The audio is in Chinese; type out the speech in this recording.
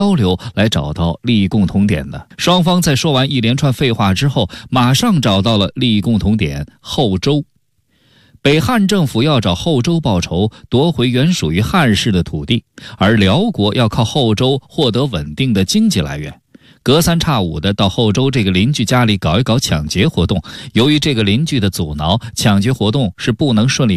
交流来找到利益共同点的。双方在说完一连串废话之后，马上找到了利益共同点后周。北汉政府要找后周报仇，夺回原属于汉室的土地，而辽国要靠后周获得稳定的经济来源。隔三差五的到后周这个邻居家里搞一搞抢劫活动，由于这个邻居的阻挠，抢劫活动是不能顺利